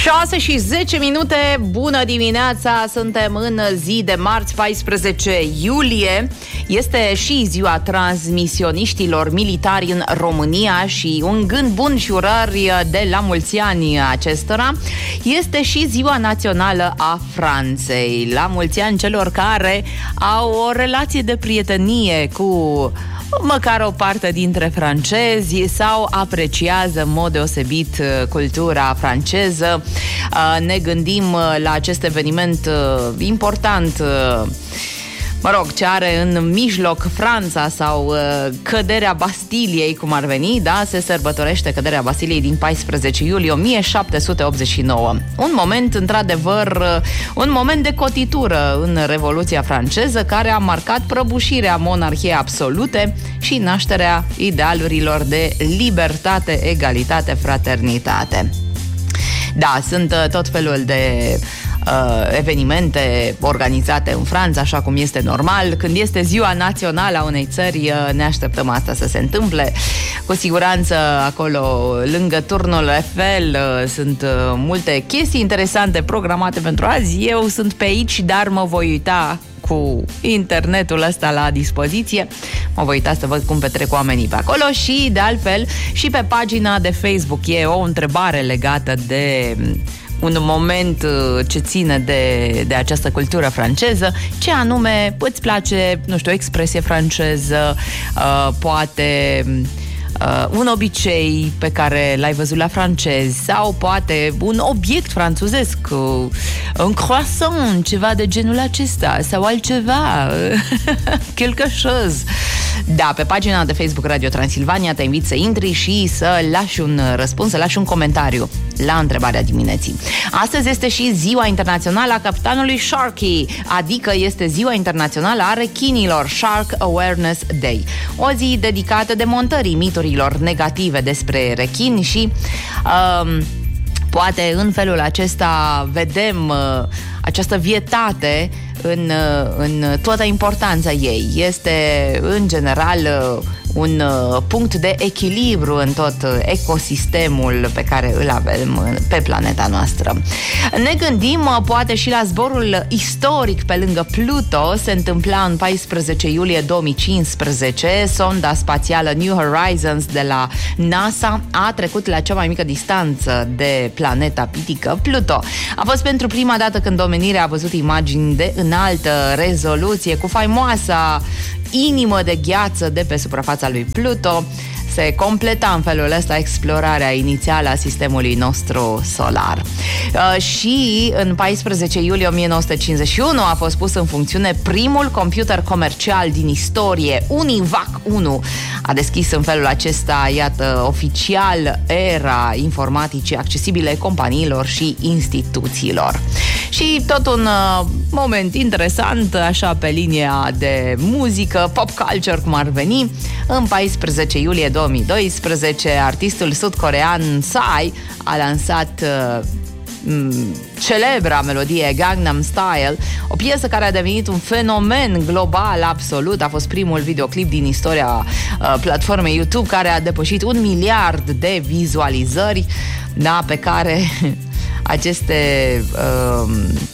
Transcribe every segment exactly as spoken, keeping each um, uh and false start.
șase și zece minute, bună dimineața, suntem în zi de marți, paisprezece iulie. Este și ziua transmisioniștilor militari în România și un gând bun și urări de la mulți ani acestora. Este și ziua națională a Franței. La mulți ani celor care au o relație de prietenie cu măcar o parte dintre francezi sau apreciază în mod deosebit cultura franceză. Ne gândim la acest eveniment important, mă rog, ce are în mijloc Franța, sau uh, căderea Bastiliei, cum ar veni, da? Se sărbătorește căderea Bastiliei din paisprezece iulie o mie șapte sute optzeci și nouă. Un moment, într-adevăr, uh, un moment de cotitură în Revoluția franceză, care a marcat prăbușirea monarhiei absolute și nașterea idealurilor de libertate, egalitate, fraternitate. Da, sunt uh, tot felul de Uh, evenimente organizate în Franța, așa cum este normal. Când este ziua națională a unei țări, uh, ne așteptăm asta să se întâmple. Cu siguranță acolo, lângă turnul Eiffel, uh, sunt uh, multe chestii interesante programate pentru azi. Eu sunt pe aici, dar mă voi uita cu internetul ăsta la dispoziție. Mă voi uita să văd cum petrec oamenii pe acolo și, de altfel, și pe pagina de Facebook e o întrebare legată de un moment ce ține de, de această cultură franceză. Ce anume îți place, nu știu, o expresie franceză, uh, poate uh, un obicei pe care l-ai văzut la francezi, sau poate un obiect franțuzesc, uh, un croissant, ceva de genul acesta, sau altceva, quelque chose. Da, pe pagina de Facebook Radio Transilvania te invit să intri și să lași un răspuns, să lași un comentariu la întrebarea dimineții. Astăzi este și ziua internațională a capitanului Sharky, adică este ziua internațională a rechinilor, Shark Awareness Day. O zi dedicată demontării miturilor negative despre rechini și um, poate în felul acesta vedem uh, această vietate în, în toată importanța ei. Este, în general, un punct de echilibru în tot ecosistemul pe care îl avem pe planeta noastră. Ne gândim poate și la zborul istoric pe lângă Pluto. Se întâmpla în paisprezece iulie două mii cincisprezece. Sonda spațială New Horizons de la NASA a trecut la cea mai mică distanță de planeta pitică, Pluto. A fost pentru prima dată când omenirea a văzut imagini de înaltă rezoluție cu faimoasa inimă de gheață de pe suprafața lui Pluto. Se completa în felul ăsta explorarea inițială a sistemului nostru solar. Uh, și în paisprezece iulie o mie nouă sute cincizeci și unu a fost pus în funcțiune primul computer comercial din istorie, Univac unu. A deschis în felul acesta, iată, oficial era informaticii accesibile companiilor și instituțiilor. Și tot un uh, moment interesant, așa pe linia de muzică, pop culture, cum ar veni. În paisprezece iulie două mii doisprezece, artistul sud-corean Psy a lansat uh, celebra melodie Gangnam Style, o piesă care a devenit un fenomen global absolut. A fost primul videoclip din istoria uh, platformei YouTube care a depășit un miliard de vizualizări, da, pe care aceste uh,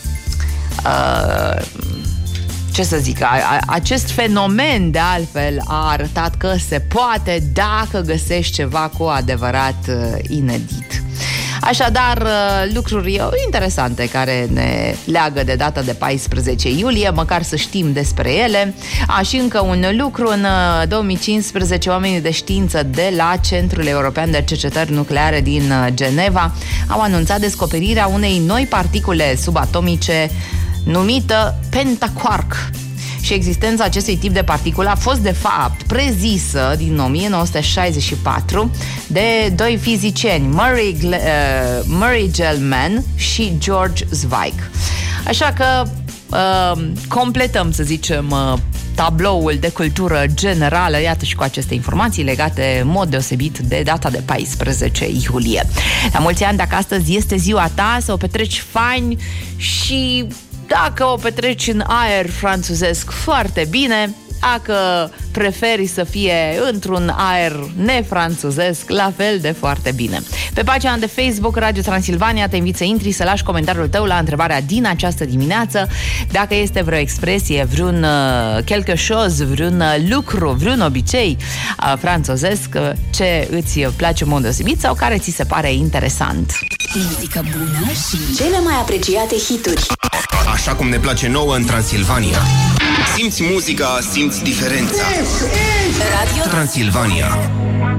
uh, ce să zic, a, a, acest fenomen de altfel a arătat că se poate dacă găsești ceva cu adevărat uh, inedit. Așadar, uh, lucruri interesante care ne leagă de data de paisprezece iulie, măcar să știm despre ele. A, și încă un lucru, în uh, două mii cincisprezece, oamenii de știință de la Centrul European de Cercetări Nucleare din uh, Geneva au anunțat descoperirea unei noi particule subatomice numită pentaquark. Și existența acestui tip de particulă a fost, de fapt, prezisă din o mie nouă sute șaizeci și patru de doi fizicieni, Murray, uh, Murray Gell-Mann și George Zweig. Așa că uh, completăm, să zicem, uh, tabloul de cultură generală, iată, și cu aceste informații legate în mod deosebit de data de paisprezece iulie. La mulți ani, dacă astăzi este ziua ta, să o petreci fain și dacă o petreci în aer franțuzesc foarte bine, Dacă preferi să fie într-un aer nefranțuzesc, la fel de foarte bine. Pe pagina de Facebook Radio Transilvania te invit să intri, să lași comentariul tău la întrebarea din această dimineață. Dacă este vreo expresie, vreun uh, quelque chose, vreun uh, lucru, vreun obicei uh, franțuzesc, uh, ce îți place în mod deosebit sau care ți se pare interesant. Muzică bună și cele mai apreciate hituri. Așa cum ne place nouă în Transilvania. Simți muzica, simți diferența. Radio Transilvania.